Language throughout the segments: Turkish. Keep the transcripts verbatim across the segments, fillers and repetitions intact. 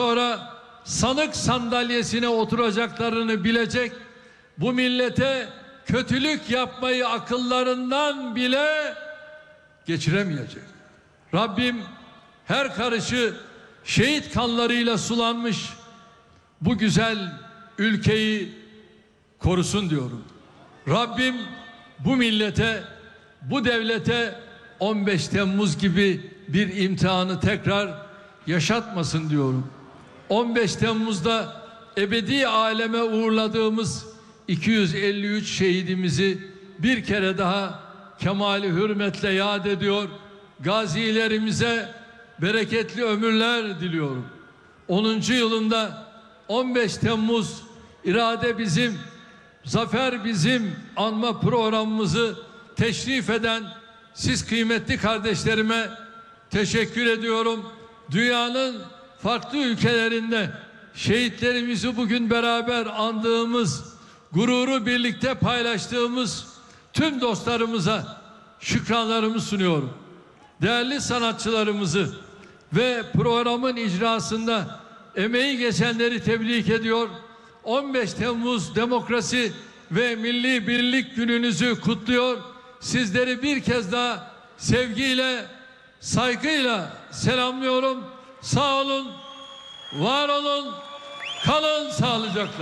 sonra sanık sandalyesine oturacaklarını bilecek, bu millete kötülük yapmayı akıllarından bile geçiremeyecek. Rabbim her karışı şehit kanlarıyla sulanmış bu güzel ülkeyi korusun diyorum. Rabbim bu millete, bu devlete on beş Temmuz gibi bir imtihanı tekrar yaşatmasın diyorum. on beş Temmuz'da ebedi aleme uğurladığımız iki yüz elli üç şehidimizi bir kere daha kemali hürmetle yad ediyor. Gazilerimize bereketli ömürler diliyorum. onuncu yılında on beş Temmuz irade bizim, zafer bizim anma programımızı teşrif eden siz kıymetli kardeşlerime teşekkür ediyorum. Dünyanın farklı ülkelerinde şehitlerimizi bugün beraber andığımız, gururu birlikte paylaştığımız tüm dostlarımıza şükranlarımı sunuyorum. Değerli sanatçılarımızı ve programın icrasında emeği geçenleri tebrik ediyor. on beş Temmuz Demokrasi ve Milli Birlik Gününüzü kutluyor. Sizleri bir kez daha sevgiyle, saygıyla selamlıyorum. Sağ olun, var olun, kalın sağlıcakla.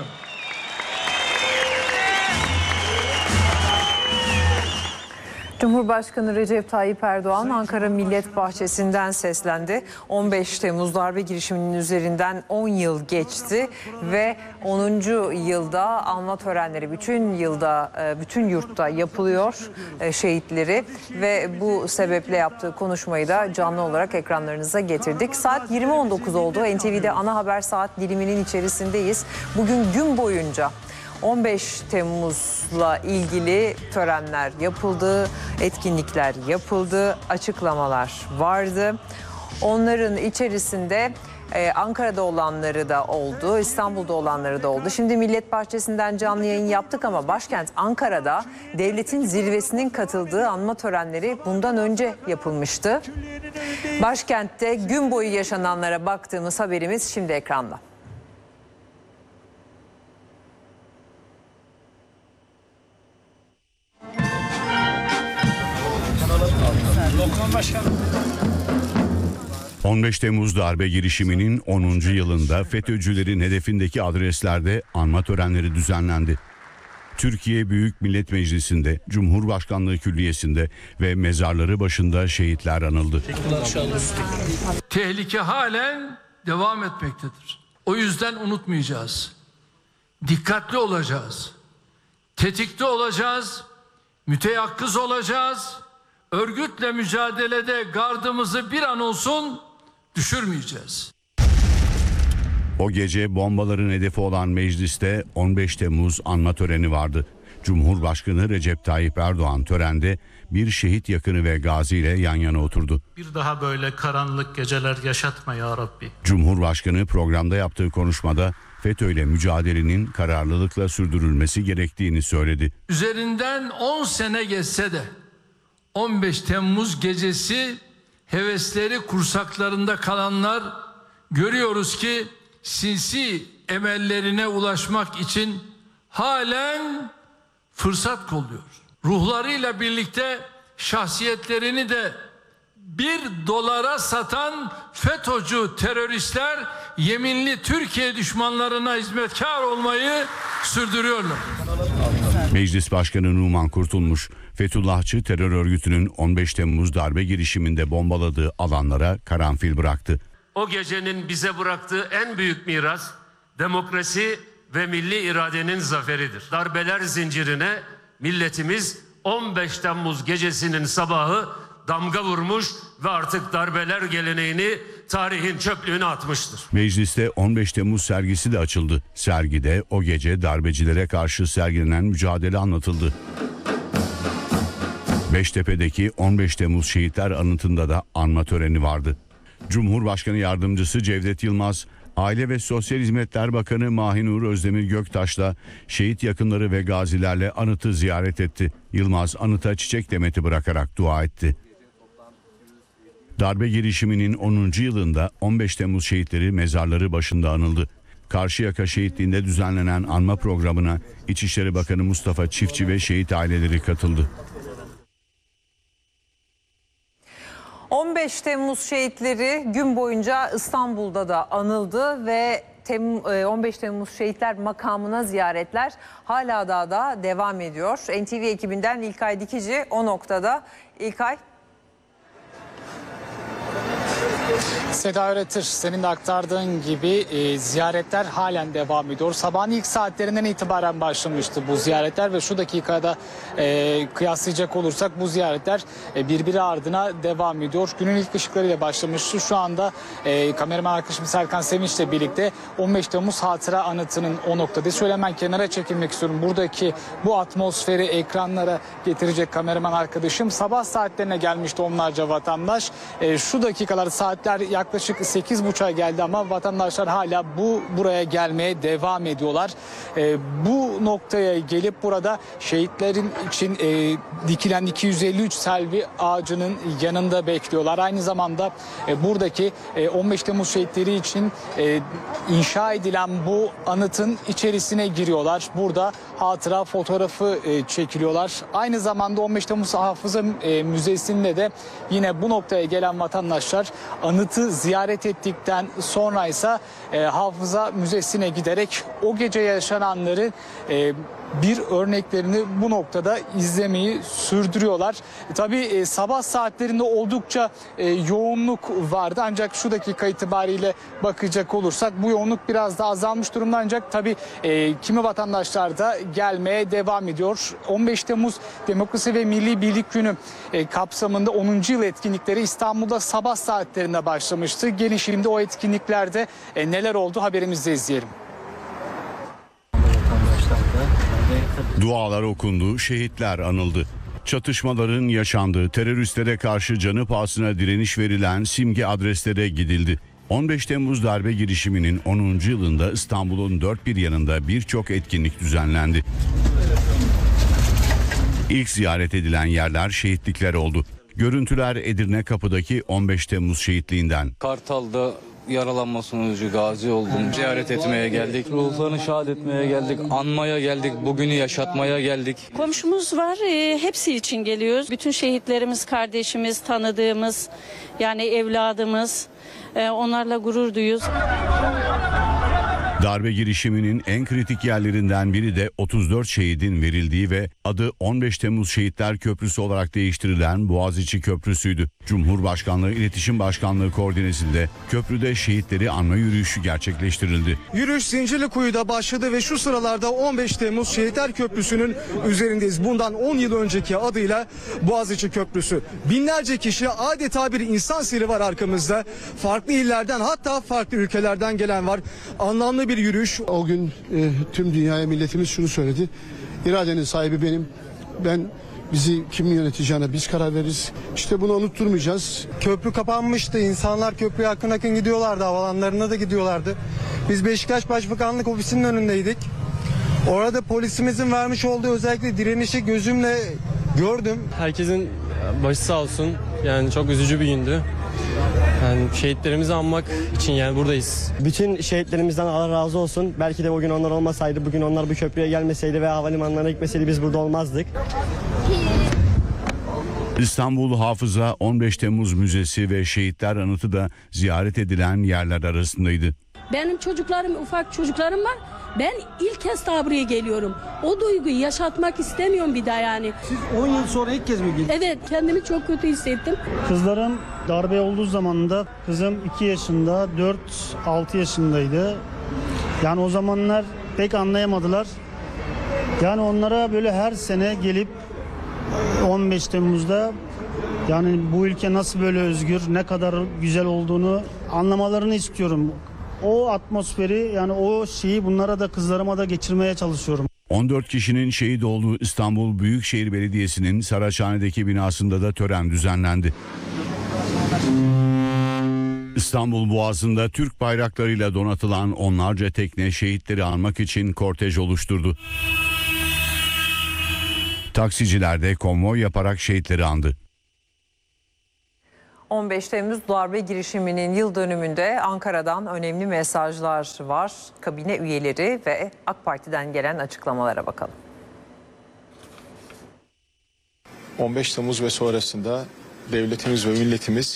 Cumhurbaşkanı Recep Tayyip Erdoğan Ankara Millet Bahçesi'nden seslendi. on beş Temmuz darbe girişiminin üzerinden on yıl geçti ve onuncu yılda anma törenleri bütün yılda, bütün yurtta yapılıyor şehitleri ve bu sebeple yaptığı konuşmayı da canlı olarak ekranlarınıza getirdik. Saat yirmi on dokuz oldu. N T V'de ana haber saat diliminin içerisindeyiz. Bugün gün boyunca on beş Temmuz'la ilgili törenler yapıldı, etkinlikler yapıldı, açıklamalar vardı. Onların içerisinde e, Ankara'da olanları da oldu, İstanbul'da olanları da oldu. Şimdi Millet Bahçesi'nden canlı yayın yaptık ama başkent Ankara'da devletin zirvesinin katıldığı anma törenleri bundan önce yapılmıştı. Başkentte gün boyu yaşananlara baktığımız haberimiz şimdi ekranda. on beş Temmuz darbe girişiminin onuncu yılında FETÖ'cülerin hedefindeki adreslerde anma törenleri düzenlendi. Türkiye Büyük Millet Meclisi'nde, Cumhurbaşkanlığı Külliyesi'nde ve mezarları başında şehitler anıldı. Tehlike halen devam etmektedir. O yüzden unutmayacağız. Dikkatli olacağız. Tetikte olacağız. Müteyakkız olacağız. Örgütle mücadelede gardımızı bir an olsun düşürmeyeceğiz. O gece bombaların hedefi olan mecliste on beş Temmuz anma töreni vardı. Cumhurbaşkanı Recep Tayyip Erdoğan törende bir şehit yakını ve gaziyle yan yana oturdu. Bir daha böyle karanlık geceler yaşatma ya Rabbi. Cumhurbaşkanı programda yaptığı konuşmada FETÖ'yle mücadelenin kararlılıkla sürdürülmesi gerektiğini söyledi. Üzerinden on sene geçse de on beş Temmuz gecesi hevesleri kursaklarında kalanlar görüyoruz ki sinsi emellerine ulaşmak için halen fırsat kolluyor. Ruhlarıyla birlikte şahsiyetlerini de bir dolara satan FETÖ'cü teröristler yeminli Türkiye düşmanlarına hizmetkar olmayı sürdürüyorlar. Meclis Başkanı Numan Kurtulmuş, Fethullahçı terör örgütünün on beş Temmuz darbe girişiminde bombaladığı alanlara karanfil bıraktı. O gecenin bize bıraktığı en büyük miras demokrasi ve milli iradenin zaferidir. Darbeler zincirine milletimiz on beş Temmuz gecesinin sabahı damga vurmuş ve artık darbeler geleneğini tarihin çöplüğüne atmıştır. Mecliste on beş Temmuz sergisi de açıldı. Sergide o gece darbecilere karşı sergilenen mücadele anlatıldı. Beştepe'deki on beş Temmuz Şehitler Anıtı'nda da anma töreni vardı. Cumhurbaşkanı Yardımcısı Cevdet Yılmaz, Aile ve Sosyal Hizmetler Bakanı Mahinur Özdemir Göktaş'la şehit yakınları ve gazilerle anıtı ziyaret etti. Yılmaz anıta çiçek demeti bırakarak dua etti. Darbe girişiminin onuncu yılında on beş Temmuz şehitleri mezarları başında anıldı. Karşıyaka şehitliğinde düzenlenen anma programına İçişleri Bakanı Mustafa Çiftçi ve şehit aileleri katıldı. on beş Temmuz şehitleri gün boyunca İstanbul'da da anıldı ve on beş Temmuz şehitler makamına ziyaretler hala daha da devam ediyor. N T V ekibinden İlkay Dikici o noktada. İlkay. Seda Öğretir, senin de aktardığın gibi e, ziyaretler halen devam ediyor. Sabahın ilk saatlerinden itibaren başlamıştı bu ziyaretler ve şu dakikada e, kıyaslayacak olursak bu ziyaretler e, birbiri ardına devam ediyor. Günün ilk ışıklarıyla başlamıştı. Şu anda e, kameraman arkadaşım Serkan Sevinç'le birlikte on beş Temmuz Hatıra Anıtı'nın o noktada. Şöyle hemen kenara çekilmek istiyorum. Buradaki bu atmosferi ekranlara getirecek kameraman arkadaşım. Sabah saatlerine gelmişti onlarca vatandaş. E, şu dakikalar saatler yaklaşık sekiz buçuğa geldi ama vatandaşlar hala bu buraya gelmeye devam ediyorlar. E, bu noktaya gelip burada şehitlerin için e, dikilen iki yüz elli üç selvi ağacının yanında bekliyorlar. Aynı zamanda e, buradaki e, on beş Temmuz şehitleri için e, inşa edilen bu anıtın içerisine giriyorlar. Burada hatıra fotoğrafı e, çekiliyorlar. Aynı zamanda on beş Temmuz Hafıza e, Müzesi'nde de yine bu noktaya gelen vatandaşlar anıtı ziyaret ettikten sonra ise e, Hafıza Müzesi'ne giderek o gece yaşananları e, bir örneklerini bu noktada izlemeyi sürdürüyorlar. E, tabii e, sabah saatlerinde oldukça e, yoğunluk vardı ancak şu dakika itibariyle bakacak olursak bu yoğunluk biraz daha azalmış durumda ancak tabii e, kimi vatandaşlar da gelmeye devam ediyor. on beş Temmuz Demokrasi ve Milli Birlik Günü e, kapsamında onuncu yıl etkinlikleri İstanbul'da sabah saatlerinde başlamıştı. Gelin şimdi o etkinliklerde e, neler oldu haberimizde izleyelim. Dualar okundu, şehitler anıldı. Çatışmaların yaşandığı, teröristlere karşı canı pahasına direniş verilen simge adreslere gidildi. on beş Temmuz darbe girişiminin onuncu yılında İstanbul'un dört bir yanında birçok etkinlik düzenlendi. İlk ziyaret edilen yerler şehitlikler oldu. Görüntüler Edirne Kapı'daki on beş Temmuz şehitliğinden. Kartal'da yaralanma sonucu gazi oldum. Ziyaret etmeye geldik. Ruhlarını şad etmeye geldik. Anmaya geldik. Bugünü yaşatmaya geldik. Komşumuz var. E, hepsi için geliyoruz. Bütün şehitlerimiz, kardeşimiz, tanıdığımız, yani evladımız. E, onlarla gurur duyuyoruz. Darbe girişiminin en kritik yerlerinden biri de otuz dört şehidin verildiği ve adı on beş Temmuz Şehitler Köprüsü olarak değiştirilen Boğaziçi Köprüsü'ydü. Cumhurbaşkanlığı İletişim Başkanlığı koordinesinde köprüde şehitleri anma yürüyüşü gerçekleştirildi. Yürüyüş Zincirlikuyu'da başladı ve şu sıralarda on beş Temmuz Şehitler Köprüsü'nün üzerindeyiz. Bundan on yıl önceki adıyla Boğaziçi Köprüsü. Binlerce kişi, adeta bir insan seli var arkamızda. Farklı illerden, hatta farklı ülkelerden gelen var. Anlamlı bir yürüyüş. O gün e, tüm dünyaya milletimiz şunu söyledi. İradenin sahibi benim. Ben bizi kim yöneteceğine biz karar veririz. İşte bunu unutturmayacağız. Köprü kapanmıştı. İnsanlar köprüye akın akın gidiyorlardı. Havalanlarına da gidiyorlardı. Biz Beşiktaş Başbakanlık Ofisi'nin önündeydik. Orada polisimizin vermiş olduğu özellikle direnişi gözümle gördüm. Herkesin başı sağ olsun. Yani çok üzücü bir gündü. Yani şehitlerimizi anmak için yani buradayız. Bütün şehitlerimizden Allah razı olsun. Belki de bugün onlar olmasaydı, bugün onlar bu köprüye gelmeseydi ve havalimanlarına gitmeseydi biz burada olmazdık. İstanbul Hafıza on beş Temmuz Müzesi ve Şehitler Anıtı da ziyaret edilen yerler arasındaydı. Benim çocuklarım, ufak çocuklarım var. Ben ilk kez daha buraya geliyorum. O duyguyu yaşatmak istemiyorum bir daha yani. Siz on yıl sonra ilk kez mi geldiniz? Evet, kendimi çok kötü hissettim. Kızlarım darbe olduğu zamanında kızım iki yaşında, dört altı yaşındaydı. Yani o zamanlar pek anlayamadılar. Yani onlara böyle her sene gelip on beş Temmuz'da yani bu ülke nasıl böyle özgür, ne kadar güzel olduğunu anlamalarını istiyorum. O atmosferi, yani o şeyi bunlara da, kızlarıma da geçirmeye çalışıyorum. on dört kişinin şehit olduğu İstanbul Büyükşehir Belediyesi'nin Saraçhane'deki binasında da tören düzenlendi. İstanbul Boğazı'nda Türk bayraklarıyla donatılan onlarca tekne şehitleri anmak için kortej oluşturdu. Taksiciler de konvoy yaparak şehitleri andı. on beş Temmuz darbe girişiminin yıl dönümünde Ankara'dan önemli mesajlar var. Kabine üyeleri ve AK Parti'den gelen açıklamalara bakalım. on beş Temmuz ve sonrasında devletimiz ve milletimiz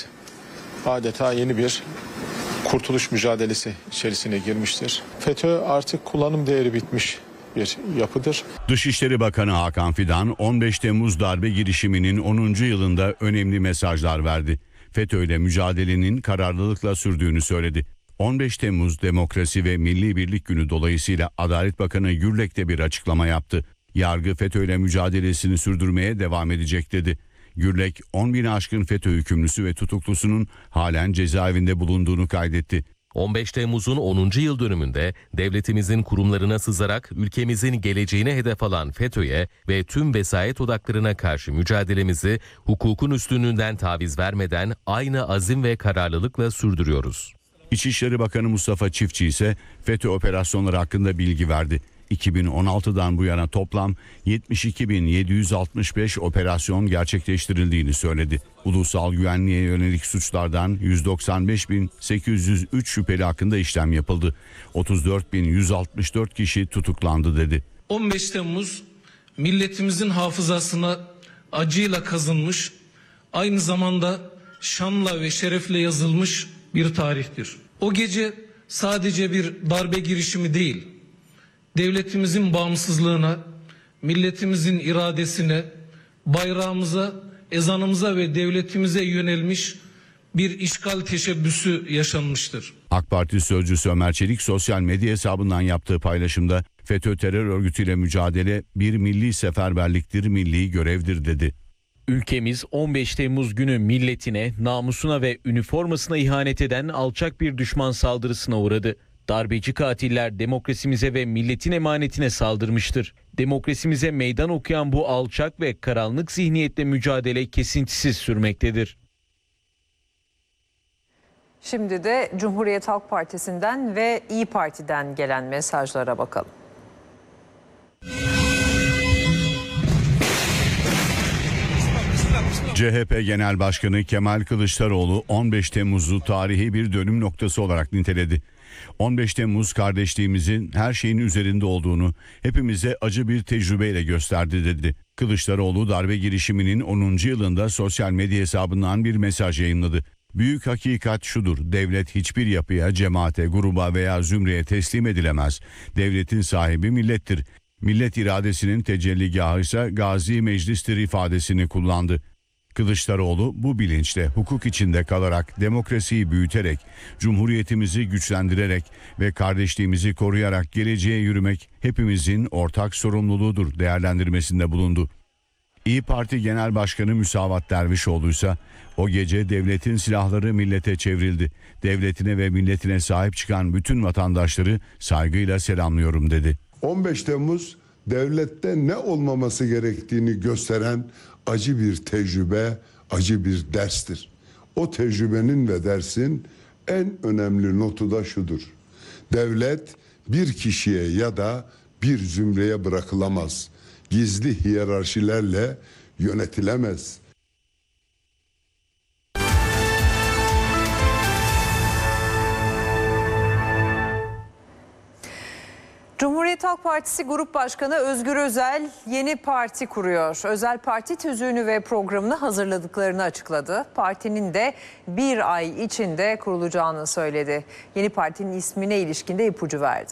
adeta yeni bir kurtuluş mücadelesi içerisine girmiştir. FETÖ artık kullanım değeri bitmiş bir yapıdır. Dışişleri Bakanı Hakan Fidan on beş Temmuz darbe girişiminin onuncu yılında önemli mesajlar verdi. FETÖ'yle mücadelenin kararlılıkla sürdüğünü söyledi. on beş Temmuz Demokrasi ve Milli Birlik Günü dolayısıyla Adalet Bakanı Gürlek de bir açıklama yaptı. Yargı FETÖ'yle mücadelesini sürdürmeye devam edecek dedi. Gürlek on bini aşkın FETÖ hükümlüsü ve tutuklusunun halen cezaevinde bulunduğunu kaydetti. on beş Temmuz'un onuncu yıl dönümünde devletimizin kurumlarına sızarak ülkemizin geleceğine hedef alan FETÖ'ye ve tüm vesayet odaklarına karşı mücadelemizi hukukun üstünlüğünden taviz vermeden aynı azim ve kararlılıkla sürdürüyoruz. İçişleri Bakanı Mustafa Çiftçi ise FETÖ operasyonları hakkında bilgi verdi. iki bin on altıdan bu yana toplam yetmiş iki bin yedi yüz altmış beş operasyon gerçekleştirildiğini söyledi. Ulusal güvenliğe yönelik suçlardan yüz doksan beş bin sekiz yüz üç şüpheli hakkında işlem yapıldı. otuz dört bin yüz altmış dört kişi tutuklandı dedi. on beş Temmuz milletimizin hafızasına acıyla kazınmış, aynı zamanda şanla ve şerefle yazılmış bir tarihtir. O gece sadece bir darbe girişimi değil, devletimizin bağımsızlığına, milletimizin iradesine, bayrağımıza, ezanımıza ve devletimize yönelmiş bir işgal teşebbüsü yaşanmıştır. AK Parti sözcüsü Ömer Çelik sosyal medya hesabından yaptığı paylaşımda FETÖ terör örgütüyle mücadele bir milli seferberliktir, milli görevdir dedi. Ülkemiz on beş Temmuz günü milletine, namusuna ve üniformasına ihanet eden alçak bir düşman saldırısına uğradı. Darbeci katiller demokrasimize ve milletin emanetine saldırmıştır. Demokrasimize meydan okuyan bu alçak ve karanlık zihniyetle mücadele kesintisiz sürmektedir. Şimdi de Cumhuriyet Halk Partisi'nden ve İyi Parti'den gelen mesajlara bakalım. C H P Genel Başkanı Kemal Kılıçdaroğlu on beş Temmuz'u tarihi bir dönüm noktası olarak niteledi. on beş Temmuz kardeşliğimizin her şeyin üzerinde olduğunu hepimize acı bir tecrübeyle gösterdi dedi. Kılıçdaroğlu darbe girişiminin onuncu yılında sosyal medya hesabından bir mesaj yayınladı. Büyük hakikat şudur: devlet hiçbir yapıya, cemaate, gruba veya zümreye teslim edilemez. Devletin sahibi millettir. Millet iradesinin tecelligahı ise Gazi Meclis'tir ifadesini kullandı. Kılıçdaroğlu bu bilinçle hukuk içinde kalarak, demokrasiyi büyüterek, cumhuriyetimizi güçlendirerek ve kardeşliğimizi koruyarak geleceğe yürümek hepimizin ortak sorumluluğudur değerlendirmesinde bulundu. İyi Parti Genel Başkanı Müsavat Dervişoğlu ise o gece devletin silahları millete çevrildi. Devletine ve milletine sahip çıkan bütün vatandaşları saygıyla selamlıyorum dedi. on beş Temmuz devlette ne olmaması gerektiğini gösteren acı bir tecrübe, acı bir derstir. O tecrübenin ve dersin en önemli notu da şudur: devlet bir kişiye ya da bir zümreye bırakılamaz. Gizli hiyerarşilerle yönetilemez. Cumhuriyet Halk Partisi Grup Başkanı Özgür Özel yeni parti kuruyor. Özel parti tüzüğünü ve programını hazırladıklarını açıkladı. Partinin de bir ay içinde kurulacağını söyledi. Yeni partinin ismine ilişkin de ipucu verdi.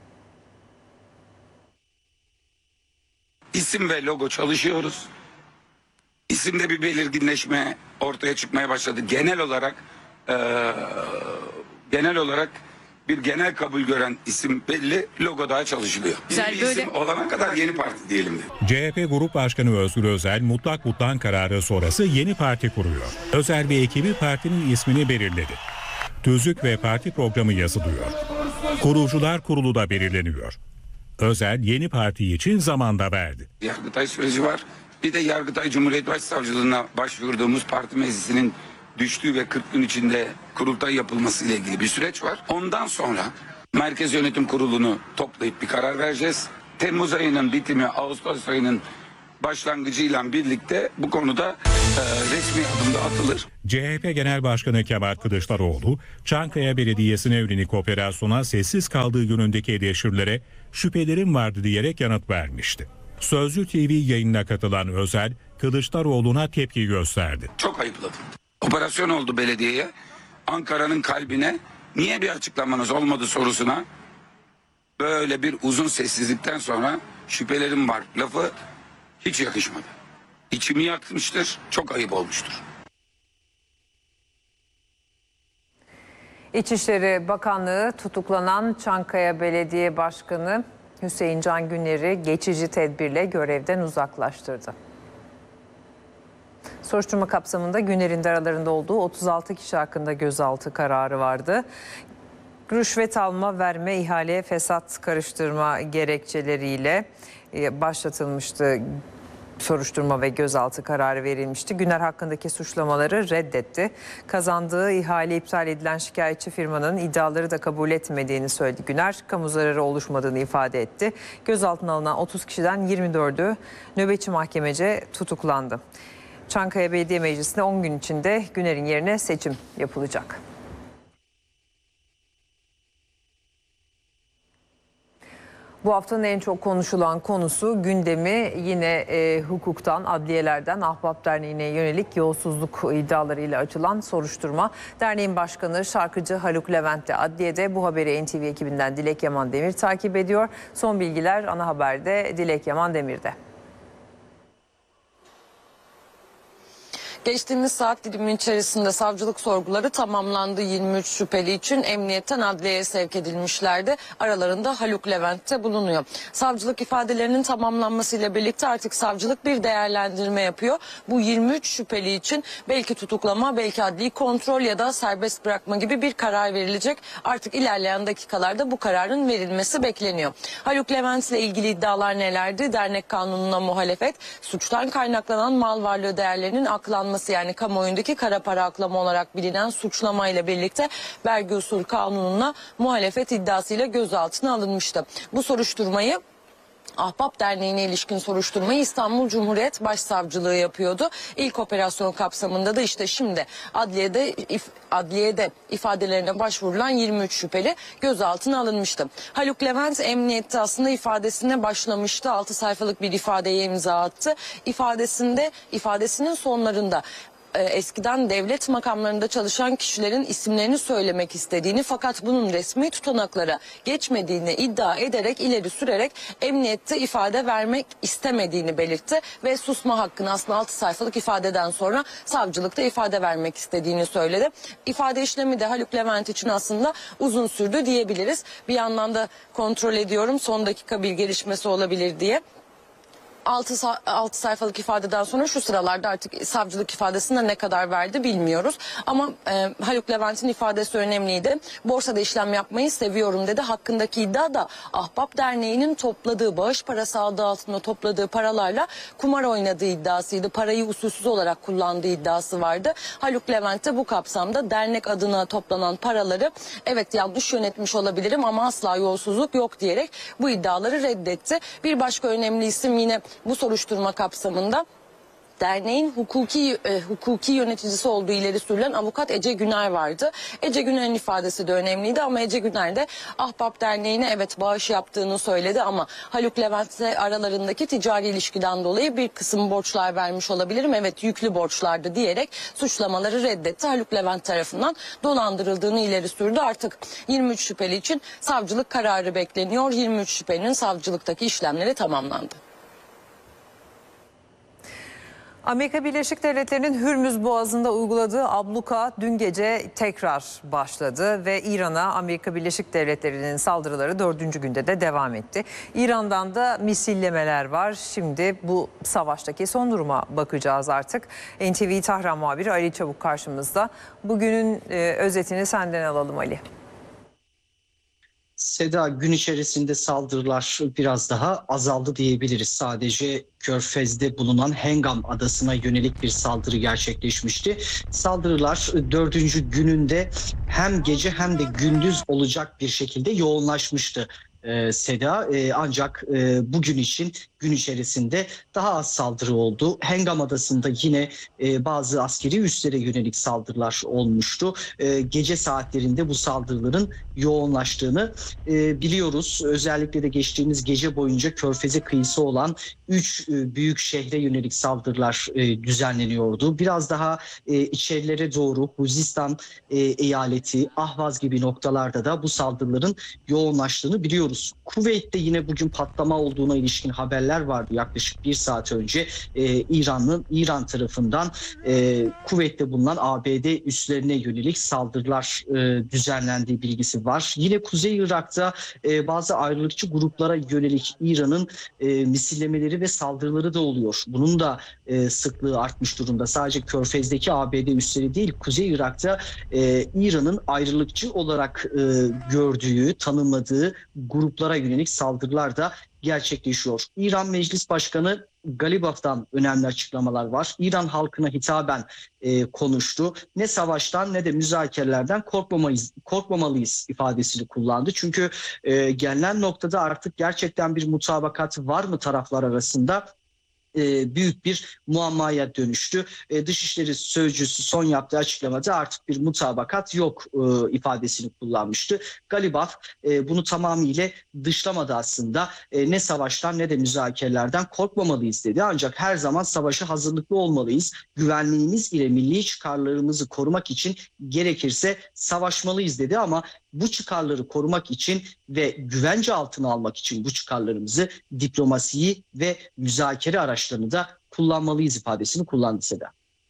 İsim ve logo çalışıyoruz. İsimde bir belirginleşme ortaya çıkmaya başladı. Genel olarak e, genel olarak bir genel kabul gören isim belli, logo daha çalışılıyor. Güzel, bir böyle isim olana kadar yeni parti diyelim de. C H P Grup Başkanı Özgür Özel mutlak mutlak kararı sonrası yeni parti kuruyor. Özel ve ekibi partinin ismini belirledi. Tüzük ve parti programı yazılıyor. Kurucular kurulu da belirleniyor. Özel yeni parti için zaman da verdi. Yargıtay süreci var. Bir de Yargıtay Cumhuriyet Başsavcılığına başvurduğumuz parti meclisinin düştüğü ve kırk gün içinde kurultay yapılması ile ilgili bir süreç var. Ondan sonra Merkez Yönetim Kurulu'nu toplayıp bir karar vereceğiz. Temmuz ayının bitimi, Ağustos ayının başlangıcıyla birlikte bu konuda e, resmi adım da atılır. C H P Genel Başkanı Kemal Kılıçdaroğlu, Çankaya Belediyesi'ne yönelik operasyona sessiz kaldığı yönündeki eleştirilere şüphelerim vardı diyerek yanıt vermişti. Sözcü T V yayınına katılan Özel, Kılıçdaroğlu'na tepki gösterdi. Çok ayıpladım. Operasyon oldu belediyeye. Ankara'nın kalbine niye bir açıklamanız olmadı sorusuna böyle bir uzun sessizlikten sonra şüphelerim var lafı hiç yakışmadı. İçimi yakmıştır, çok ayıp olmuştur. İçişleri Bakanlığı tutuklanan Çankaya Belediye Başkanı Hüseyin Can Güner'i geçici tedbirle görevden uzaklaştırdı. Soruşturma kapsamında Güner'in de aralarında olduğu otuz altı kişi hakkında gözaltı kararı vardı. Rüşvet alma, verme, ihale, fesat karıştırma gerekçeleriyle başlatılmıştı. Soruşturma ve gözaltı kararı verilmişti. Güner hakkındaki suçlamaları reddetti. Kazandığı ihale iptal edilen şikayetçi firmanın iddiaları da kabul etmediğini söyledi Güner. Kamu zararı oluşmadığını ifade etti. Gözaltına alınan otuz kişiden yirmi dördü nöbetçi mahkemece tutuklandı. Çankaya Belediye Meclisi'nde on gün içinde Güner'in yerine seçim yapılacak. Bu haftanın en çok konuşulan konusu gündemi yine e, hukuktan, adliyelerden Ahbap Derneği'ne yönelik yolsuzluk iddialarıyla açılan soruşturma. Derneğin başkanı şarkıcı Haluk Levent de adliyede. Bu haberi N T V ekibinden Dilek Yaman Demir takip ediyor. Son bilgiler ana haberde Dilek Yaman Demir'de. Geçtiğimiz saat dilimi içerisinde savcılık sorguları tamamlandı. yirmi üç şüpheli için emniyetten adliyeye sevk edilmişlerdi. Aralarında Haluk Levent de bulunuyor. Savcılık ifadelerinin tamamlanmasıyla birlikte artık savcılık bir değerlendirme yapıyor. Bu yirmi üç şüpheli için belki tutuklama, belki adli kontrol ya da serbest bırakma gibi bir karar verilecek. Artık ilerleyen dakikalarda bu kararın verilmesi bekleniyor. Haluk Levent ile ilgili iddialar nelerdi? Dernek kanununa muhalefet, suçtan kaynaklanan mal varlığı değerlerinin aklanması, yani kamuoyundaki kara para aklama olarak bilinen suçlamayla birlikte vergi usulü kanununa muhalefet iddiasıyla gözaltına alınmıştı. Bu soruşturmayı Ahbap Derneği'ne ilişkin soruşturmayı İstanbul Cumhuriyet Başsavcılığı yapıyordu. İlk operasyon kapsamında da işte şimdi adliyede if, adliyede ifadelerine başvurulan yirmi üç şüpheli gözaltına alınmıştı. Haluk Levent emniyette aslında ifadesine başlamıştı. altı sayfalık bir ifadeye imza attı. İfadesinde ifadesinin sonlarında eskiden devlet makamlarında çalışan kişilerin isimlerini söylemek istediğini, fakat bunun resmi tutanaklara geçmediğini iddia ederek, ileri sürerek emniyette ifade vermek istemediğini belirtti ve susma hakkını aslında altı sayfalık ifadeden sonra savcılıkta ifade vermek istediğini söyledi. İfade işlemi de Haluk Levent için aslında uzun sürdü diyebiliriz. Bir yandan da kontrol ediyorum, son dakika bir gelişmesi olabilir diye. altı sayfalık ifadeden sonra şu sıralarda artık savcılık ifadesinde ne kadar verdi bilmiyoruz. Ama e, Haluk Levent'in ifadesi önemliydi. Borsada işlem yapmayı seviyorum dedi. Hakkındaki iddia da Ahbap Derneği'nin topladığı, bağış parası adı altında topladığı paralarla kumar oynadığı iddiasıydı. Parayı usulsüz olarak kullandığı iddiası vardı. Haluk Levent de bu kapsamda dernek adına toplanan paraları evet yanlış yönetmiş olabilirim ama asla yolsuzluk yok diyerek bu iddiaları reddetti. Bir başka önemli isim yine bu soruşturma kapsamında derneğin hukuki e, hukuki yöneticisi olduğu ileri sürülen avukat Ece Güner vardı. Ece Güner'in ifadesi de önemliydi ama Ece Güner de Ahbap Derneği'ne evet bağış yaptığını söyledi ama Haluk Levent'le aralarındaki ticari ilişkiden dolayı bir kısım borçlar vermiş olabilirim. Evet, yüklü borçlardı diyerek suçlamaları reddetti. Haluk Levent tarafından dolandırıldığını ileri sürdü. Artık yirmi üç şüpheli için savcılık kararı bekleniyor. yirmi üç şüphelinin savcılıktaki işlemleri tamamlandı. Amerika Birleşik Devletleri'nin Hürmüz Boğazı'nda uyguladığı abluka dün gece tekrar başladı ve İran'a Amerika Birleşik Devletleri'nin saldırıları dördüncü günde de devam etti. İran'dan da misillemeler var. Şimdi bu savaştaki son duruma bakacağız artık. N T V Tahran muhabiri Ali Çabuk karşımızda. Bugünün e, özetini senden alalım Ali. Seda, gün içerisinde saldırılar biraz daha azaldı diyebiliriz. Sadece Körfez'de bulunan Hengam adasına yönelik bir saldırı gerçekleşmişti. Saldırılar dördüncü gününde hem gece hem de gündüz olacak bir şekilde yoğunlaşmıştı. Seda, ancak bugün için gün içerisinde daha az saldırı oldu. Hengam Adası'nda yine e, bazı askeri üslere yönelik saldırılar olmuştu. E, gece saatlerinde bu saldırıların yoğunlaştığını e, biliyoruz. Özellikle de geçtiğimiz gece boyunca Körfez'e kıyısı olan üç e, büyük şehre yönelik saldırılar e, düzenleniyordu. Biraz daha e, içerilere doğru Huzistan e, eyaleti, Ahvaz gibi noktalarda da bu saldırıların yoğunlaştığını biliyoruz. Kuveyt'te yine bugün patlama olduğuna ilişkin haberler vardı yaklaşık bir saat önce. E, İran'ın İran tarafından e, Kuveyt'te bulunan A B D üslerine yönelik saldırılar e, düzenlendiği bilgisi var. Yine Kuzey Irak'ta e, bazı ayrılıkçı gruplara yönelik İran'ın e, misillemeleri ve saldırıları da oluyor. Bunun da e, sıklığı artmış durumda. Sadece Körfez'deki A B D üsleri değil, Kuzey Irak'ta e, İran'ın ayrılıkçı olarak e, gördüğü, tanımladığı gruplara yönelik saldırılar da gerçekleşiyor. İran Meclis Başkanı Galibaf'tan önemli açıklamalar var. İran halkına hitaben e, konuştu. Ne savaştan ne de müzakerelerden korkmamayız, korkmamalıyız ifadesini kullandı. Çünkü e, gelinen noktada artık gerçekten bir mutabakat var mı taraflar arasında? E, büyük bir muammaya dönüştü. E, Dışişleri Sözcüsü son yaptığı açıklamada artık bir mutabakat yok e, ifadesini kullanmıştı. Galibaf e, bunu tamamıyla dışlamadı aslında. E, ne savaştan ne de müzakerelerden korkmamalıyız dedi. Ancak her zaman savaşa hazırlıklı olmalıyız. Güvenliğimiz ile milli çıkarlarımızı korumak için gerekirse savaşmalıyız dedi ama bu çıkarları korumak için ve güvence altına almak için bu çıkarlarımızı diplomasiyi ve müzakere araçlarını da kullanmalıyız ifadesini kullandı Seda.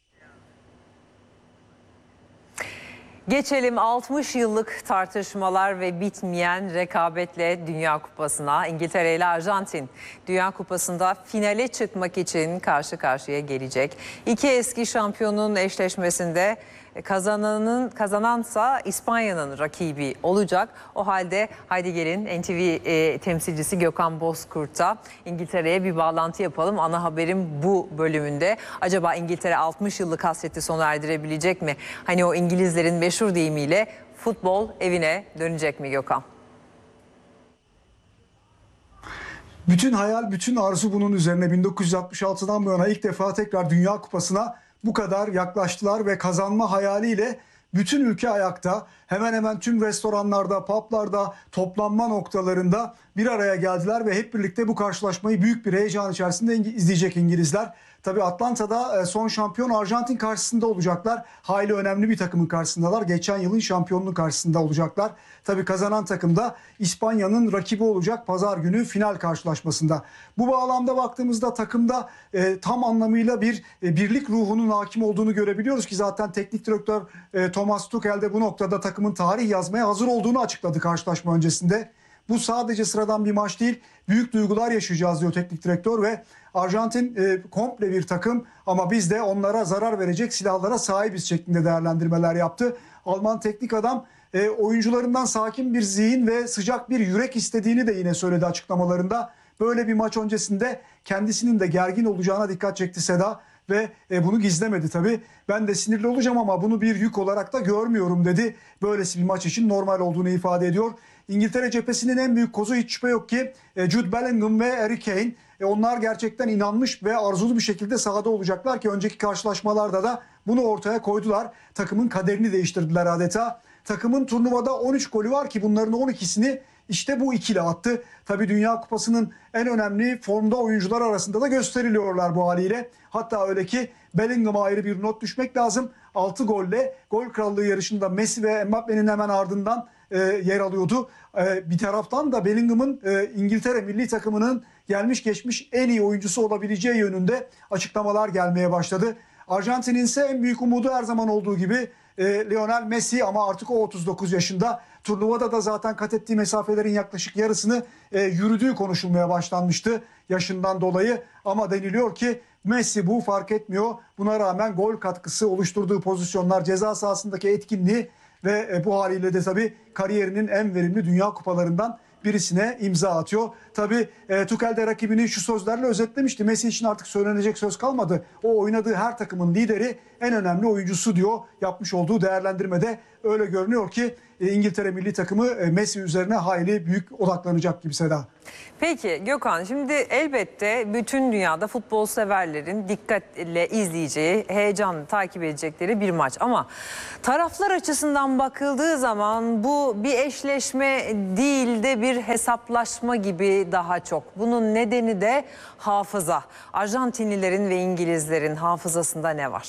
Geçelim altmış yıllık tartışmalar ve bitmeyen rekabetle Dünya Kupası'na. İngiltere ile Arjantin Dünya Kupası'nda finale çıkmak için karşı karşıya gelecek. İki eski şampiyonun eşleşmesinde kazananın kazanansa İspanya'nın rakibi olacak. O halde haydi gelin N T V e, temsilcisi Gökhan Bozkurt'ta İngiltere'ye bir bağlantı yapalım. Ana haberim bu bölümünde. Acaba İngiltere altmış yıllık hasreti sona erdirebilecek mi? Hani o İngilizlerin meşhur deyimiyle futbol evine dönecek mi Gökhan? Bütün hayal, bütün arzu bunun üzerine. bin dokuz yüz altmış altıdan bu yana ilk defa tekrar Dünya Kupası'na bu kadar yaklaştılar ve kazanma hayaliyle bütün ülke ayakta. Hemen hemen tüm restoranlarda, publarda, toplanma noktalarında bir araya geldiler ve hep birlikte bu karşılaşmayı büyük bir heyecan içerisinde izleyecek İngilizler. Tabii Atlanta'da son şampiyon Arjantin karşısında olacaklar. Hayli önemli bir takımın karşısındalar. Geçen yılın şampiyonunun karşısında olacaklar. Tabii kazanan takım da İspanya'nın rakibi olacak pazar günü final karşılaşmasında. Bu bağlamda baktığımızda takımda e, tam anlamıyla bir e, birlik ruhunun hakim olduğunu görebiliyoruz ki zaten teknik direktör e, Thomas Tuchel de bu noktada takımın tarih yazmaya hazır olduğunu açıkladı karşılaşma öncesinde. Bu sadece sıradan bir maç değil, büyük duygular yaşayacağız diyor teknik direktör ve Arjantin e, komple bir takım ama biz de onlara zarar verecek silahlara sahibiz şeklinde değerlendirmeler yaptı. Alman teknik adam e, oyuncularından sakin bir zihin ve sıcak bir yürek istediğini de yine söyledi açıklamalarında. Böyle bir maç öncesinde kendisinin de gergin olacağına dikkat çekti Seda ve e, bunu gizlemedi tabii. Ben de sinirli olacağım ama bunu bir yük olarak da görmüyorum dedi. Böylesi bir maç için normal olduğunu ifade ediyor. İngiltere cephesinin en büyük kozu hiç şüphe yok ki Jude Bellingham ve Harry Kane. E onlar gerçekten inanmış ve arzulu bir şekilde sahada olacaklar ki önceki karşılaşmalarda da bunu ortaya koydular. Takımın kaderini değiştirdiler adeta. Takımın turnuvada on üç golü var ki bunların on ikisini işte bu ikili attı. Tabii Dünya Kupası'nın en önemli formda oyuncular arasında da gösteriliyorlar bu haliyle. Hatta öyle ki Bellingham'a ayrı bir not düşmek lazım. altı golle gol krallığı yarışında Messi ve Mbappe'nin hemen ardından e, yer alıyordu. E, bir taraftan da Bellingham'ın e, İngiltere milli takımının gelmiş geçmiş en iyi oyuncusu olabileceği yönünde açıklamalar gelmeye başladı. Arjantin'in ise en büyük umudu her zaman olduğu gibi e, Lionel Messi ama artık o otuz dokuz yaşında. Turnuvada da zaten kat ettiği mesafelerin yaklaşık yarısını e, yürüdüğü konuşulmaya başlanmıştı yaşından dolayı. Ama deniliyor ki Messi bu fark etmiyor. Buna rağmen gol katkısı, oluşturduğu pozisyonlar, ceza sahasındaki etkinliği ve e, bu haliyle de tabii kariyerinin en verimli Dünya Kupalarından birisine imza atıyor. Tabii e, Tuchel de rakibini şu sözlerle özetlemişti. Messi için artık söylenecek söz kalmadı. O oynadığı her takımın lideri, en önemli oyuncusu diyor. Yapmış olduğu değerlendirmede öyle görünüyor ki e, İngiltere milli takımı e, Messi üzerine hayli büyük odaklanacak gibi Seda. Peki Gökhan, şimdi elbette bütün dünyada futbol severlerin dikkatle izleyeceği, heyecanla takip edecekleri bir maç. Ama taraflar açısından bakıldığı zaman bu bir eşleşme değil de bir hesaplaşma gibi daha çok. Bunun nedeni de hafıza. Arjantinlilerin ve İngilizlerin hafızasında ne var?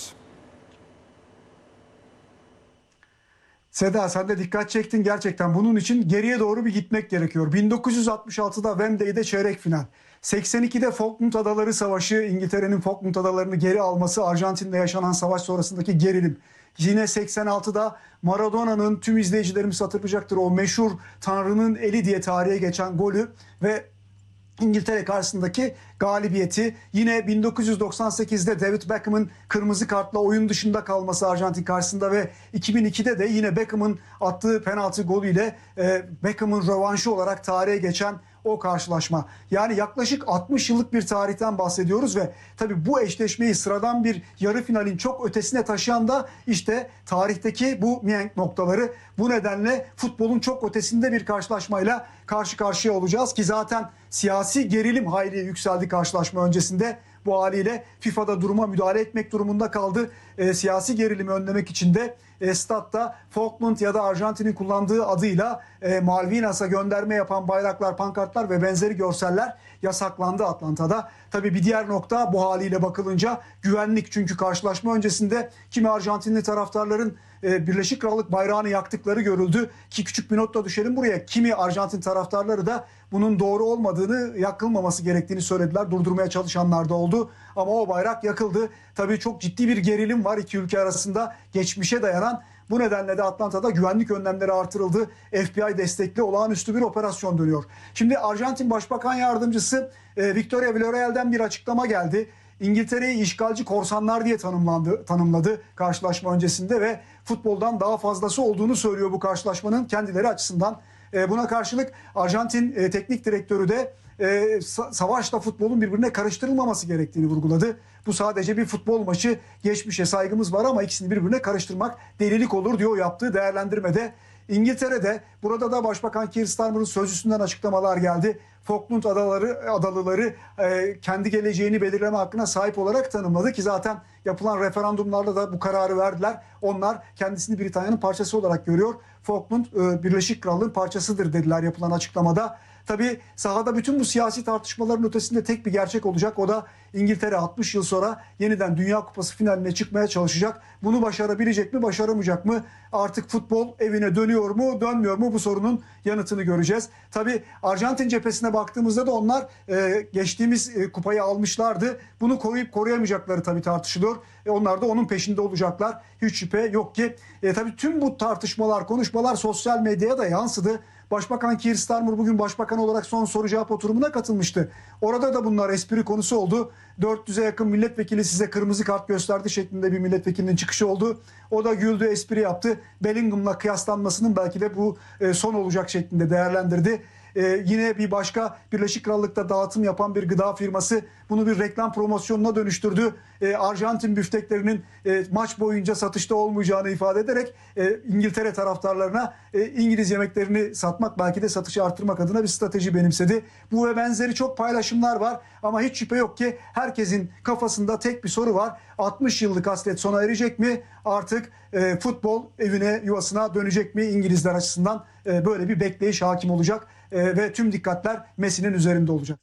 Seda, sen de dikkat çektin gerçekten. Bunun için geriye doğru bir gitmek gerekiyor. bin dokuz yüz altmış altıda Wembley'de çeyrek final. seksen ikide Falkland Adaları Savaşı, İngiltere'nin Falkland Adalarını geri alması, Arjantin'de yaşanan savaş sonrasındaki gerilim. Yine seksen altıda Maradona'nın, tüm izleyicilerimiz hatırlayacaktır, o meşhur Tanrı'nın eli diye tarihe geçen golü ve İngiltere karşısındaki galibiyeti. Yine bin dokuz yüz doksan sekizde David Beckham'ın kırmızı kartla oyun dışında kalması Arjantin karşısında ve iki bin ikide de yine Beckham'ın attığı penaltı golüyle e, Beckham'ın rövanşı olarak tarihe geçen o karşılaşma. Yani yaklaşık altmış yıllık bir tarihten bahsediyoruz ve tabii bu eşleşmeyi sıradan bir yarı finalin çok ötesine taşıyan da işte tarihteki bu mihenk noktaları. Bu nedenle futbolun çok ötesinde bir karşılaşmayla karşı karşıya olacağız ki zaten siyasi gerilim hayli yükseldi karşılaşma öncesinde. Bu haliyle FIFA'da duruma müdahale etmek durumunda kaldı. E, siyasi gerilimi önlemek için de e, statta Falkland ya da Arjantin'in kullandığı adıyla e, Malvinas'a gönderme yapan bayraklar, pankartlar ve benzeri görseller yasaklandı Atlanta'da. Tabii bir diğer nokta bu haliyle bakılınca güvenlik. Çünkü karşılaşma öncesinde kimi Arjantinli taraftarların e, Birleşik Krallık bayrağını yaktıkları görüldü. Ki küçük bir notla düşelim buraya. Kimi Arjantin taraftarları da bunun doğru olmadığını, yakılmaması gerektiğini söylediler. Durdurmaya çalışanlar da oldu. Ama o bayrak yakıldı. Tabii çok ciddi bir gerilim var iki ülke arasında, geçmişe dayanan. Bu nedenle de Atlanta'da güvenlik önlemleri artırıldı. F B I destekli olağanüstü bir operasyon dönüyor. Şimdi Arjantin Başbakan Yardımcısı e, Victoria Villarreal'den bir açıklama geldi. İngiltere'yi işgalci korsanlar diye tanımlandı, tanımladı karşılaşma öncesinde ve futboldan daha fazlası olduğunu söylüyor bu karşılaşmanın kendileri açısından. E, buna karşılık Arjantin e, teknik direktörü de e, savaşla futbolun birbirine karıştırılmaması gerektiğini vurguladı. Bu sadece bir futbol maçı, geçmişe saygımız var ama ikisini birbirine karıştırmak delilik olur diyor yaptığı değerlendirmede. İngiltere'de, burada da Başbakan Keir Starmer'ın sözcüsünden açıklamalar geldi. Falkland Adaları, Adalıları e, kendi geleceğini belirleme hakkına sahip olarak tanımladı ki zaten yapılan referandumlarla da bu kararı verdiler. Onlar kendisini Britanya'nın parçası olarak görüyor. Falkland e, Birleşik Krallığın parçasıdır dediler yapılan açıklamada. Tabii sahada bütün bu siyasi tartışmaların ötesinde tek bir gerçek olacak. O da İngiltere altmış yıl sonra yeniden Dünya Kupası finaline çıkmaya çalışacak. Bunu başarabilecek mi, başaramayacak mı? Artık futbol evine dönüyor mu, dönmüyor mu? Bu sorunun yanıtını göreceğiz. Tabii Arjantin cephesine baktığımızda da onlar e, geçtiğimiz e, kupayı almışlardı. Bunu koruyup koruyamayacakları tabii tartışılıyor. E, onlar da onun peşinde olacaklar. Hiç şüphe yok ki. E, tabii tüm bu tartışmalar, konuşmalar sosyal medyaya da yansıdı. Başbakan Keir Starmer bugün başbakan olarak son soru cevap oturumuna katılmıştı. Orada da bunlar espri konusu oldu. dört yüze yakın milletvekili size kırmızı kart gösterdi şeklinde bir milletvekilinin çıkışı oldu. O da güldü, espri yaptı. Bellingham'la kıyaslanmasının belki de bu son olacak şeklinde değerlendirdi. Ee, yine bir başka Birleşik Krallık'ta dağıtım yapan bir gıda firması bunu bir reklam promosyonuna dönüştürdü. Ee, Arjantin büfteklerinin e, maç boyunca satışta olmayacağını ifade ederek e, İngiltere taraftarlarına e, İngiliz yemeklerini satmak, belki de satışı artırmak adına bir strateji benimsedi. Bu ve benzeri çok paylaşımlar var ama hiç şüphe yok ki herkesin kafasında tek bir soru var. altmış yıllık hasret sona erecek mi? Artık e, futbol evine, yuvasına dönecek mi? İngilizler açısından e, böyle bir bekleyiş hakim olacak. Ee, ve tüm dikkatler Messi'nin üzerinde olacak.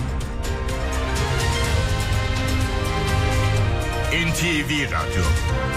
N T V Radyo